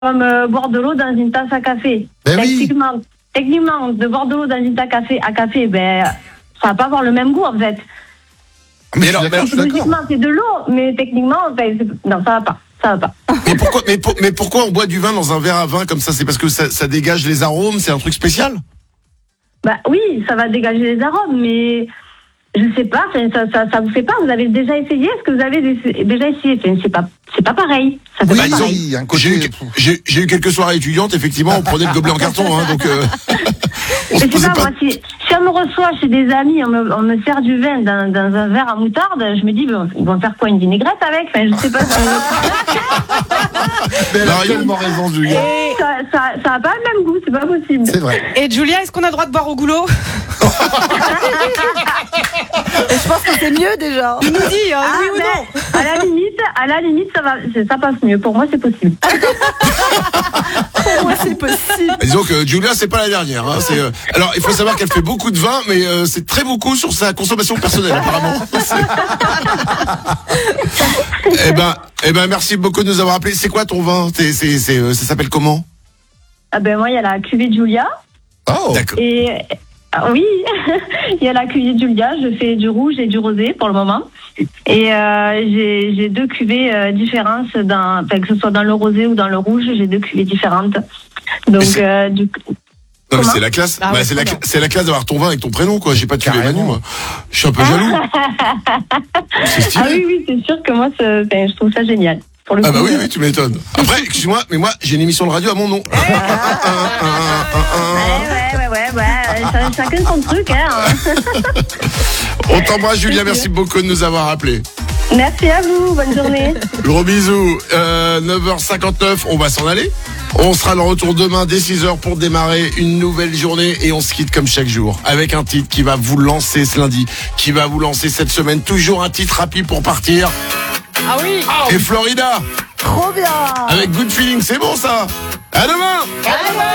comme boire de l'eau dans une tasse à café. Ben oui. Techniquement, de boire de l'eau dans une tasse à café, ça va pas avoir le même goût en fait. Mais alors, je suis d'accord. Logiquement, c'est de l'eau, mais techniquement, non, ça va pas. Ça va pas. Mais pourquoi on boit du vin dans un verre à vin comme ça? C'est parce que ça dégage les arômes, c'est un truc spécial? Bah oui, ça va dégager les arômes, mais je sais pas, ça vous fait pas? Vous avez déjà essayé? Est-ce que vous avez déjà essayé? C'est pas pareil. Ça fait Oui, pas pareil. j'ai eu quelques soirées étudiantes, effectivement, on prenait le gobelet en carton, hein, donc on se Mais posait c'est pas, pas. moi, si on me reçoit chez des amis, on me sert du vin dans un verre à moutarde, je me dis, ils vont faire quoi, une vinaigrette avec? Enfin, je sais pas. Mais elle a tellement raison, Julia. Ça a pas le même goût, c'est pas possible. C'est vrai. Et Julia, est-ce qu'on a le droit de boire au goulot? Je pense que c'est mieux déjà. Tu nous dis, oui ou non? À la limite, ça passe mieux. Pour moi, c'est possible. Pour moi, c'est possible. Disons que Julia, c'est pas la dernière. Hein, alors, il faut savoir qu'elle fait beaucoup de vin, mais c'est très beaucoup sur sa consommation personnelle, apparemment. Eh ben, merci beaucoup de nous avoir appelés. C'est quoi ton vin? Ça s'appelle comment? Moi, il y a la cuvée de Julia. Oh, d'accord. Et oui, il y a la cuvée de Julia. Je fais du rouge et du rosé pour le moment. Et j'ai deux cuvées différentes, que ce soit dans le rosé ou dans le rouge, j'ai deux cuvées différentes. Donc, non, mais c'est la classe. Ah ouais, c'est la classe d'avoir ton vin avec ton prénom, quoi. J'ai pas de cuvée Manu, moi. Je suis un peu jaloux. C'est stylé. Ah oui, c'est sûr que moi, je trouve ça génial. Pour le coup, bah oui, tu m'étonnes. Après, excuse-moi, mais moi, j'ai une émission de radio à mon nom. Ouais. Chacun son truc, hein. On t'embrasse, Julia. Merci beaucoup de nous avoir appelés. Merci à vous. Bonne journée. Gros bisous. 9h59, on va s'en aller. On sera de retour demain dès 6h pour démarrer une nouvelle journée et on se quitte comme chaque jour avec un titre qui va vous lancer ce lundi, qui va vous lancer cette semaine. Toujours un titre rapide pour partir. Ah oui. Et Florida. Trop bien. Avec Good Feeling, c'est bon ça. À demain.